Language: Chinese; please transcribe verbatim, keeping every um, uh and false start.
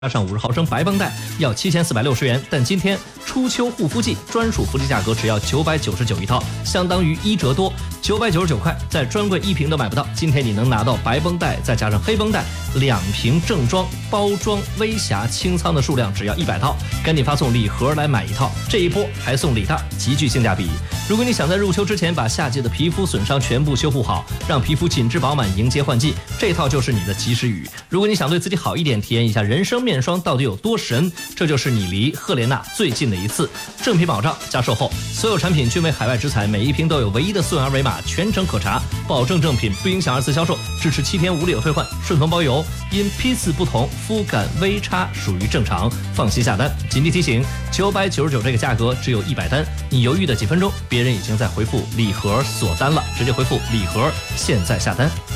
加上五十毫升白绷带要七千四百六十元，但今天初秋护肤季专属福利价格只要九百九十九一套，相当于一折多，九百九十九块，在专柜一瓶都买不到。今天你能拿到白绷带，再加上黑绷带两瓶正装，包装微瑕清仓的数量只要一百套，赶紧发送礼盒来买一套，这一波还送礼大，极具性价比。如果你想在入秋之前把夏季的皮肤损伤全部修复好，让皮肤紧致饱满，迎接换季，这套就是你的及时雨。如果你想对自己好一点，体验一下人生面霜到底有多神，这就是你离赫莲娜最近的一次。正品保障加售后，所有产品均为海外直采，每一瓶都有唯一的溯源二维码，全程可查，保证正品，不影响二次销售，支持七天无理由退换，顺丰包邮。因批次不同，肤感微差属于正常，放心下单。紧急提醒：九百九十九这个价格只有一百单，你犹豫的几分钟，别人已经在回复礼盒锁单了，直接回复礼盒，现在下单。